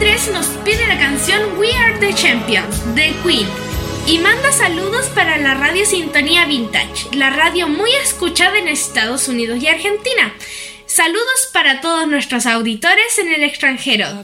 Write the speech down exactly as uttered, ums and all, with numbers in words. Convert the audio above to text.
Andrés nos pide la canción We Are the Champions de Queen y manda saludos para la radio Sintonía Vintage, la radio muy escuchada en Estados Unidos y Argentina. Saludos para todos nuestros auditores en el extranjero.